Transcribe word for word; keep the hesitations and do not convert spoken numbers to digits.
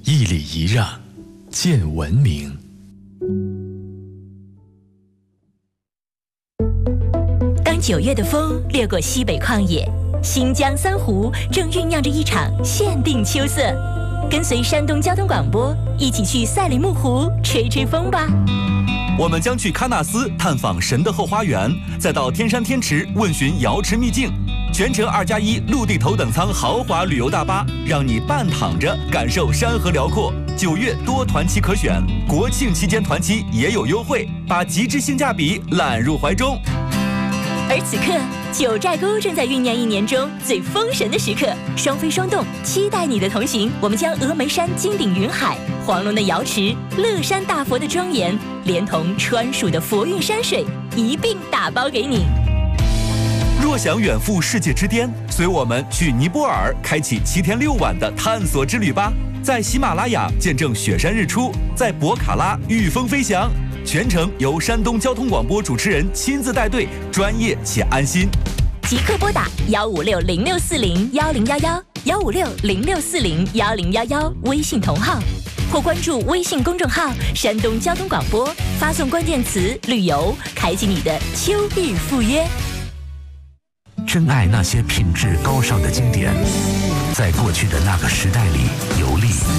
一礼一让，见文明。 当九月的风掠过西北旷野，新疆三湖正酝酿着一场限定秋色。跟随山东交通广播，一起去赛里木湖吹吹风吧。 我们将去喀纳斯探访神的后花园，再到天山天池问询瑶池秘境。全程二加一陆地头等舱豪华旅游大巴，让你半躺着感受山河辽阔。九月多团期可选，国庆期间团期也有优惠，把极致性价比揽入怀中。 而此刻，九寨沟正在酝酿一年中最封神的时刻，双飞双动，期待你的同行。我们将峨眉山金顶云海、黄龙的瑶池、乐山大佛的庄严，连同川蜀的佛韵山水一并打包给你。 若想远赴世界之巅，随我们去尼泊尔，开启七天六晚的探索之旅吧！在喜马拉雅见证雪山日出，在博卡拉御风飞翔，全程由山东交通广播主持人亲自带队，专业且安心。 即刻拨打幺五六零六四零幺零幺幺幺五六零六四零幺零幺幺微信同号，或关注微信公众号山东交通广播，发送关键词旅游，开启你的秋日赴约。 珍爱那些品质高尚的经典，在过去的那个时代里游历。